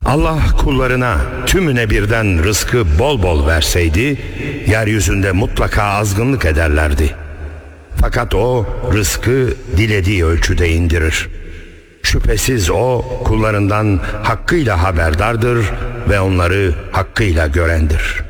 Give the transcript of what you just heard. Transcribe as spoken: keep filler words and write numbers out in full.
Allah kullarına tümüne birden rızkı bol bol verseydi, yeryüzünde mutlaka azgınlık ederlerdi. Fakat o rızkı dilediği ölçüde indirir. Şüphesiz o kullarından hakkıyla haberdardır ve onları hakkıyla görendir.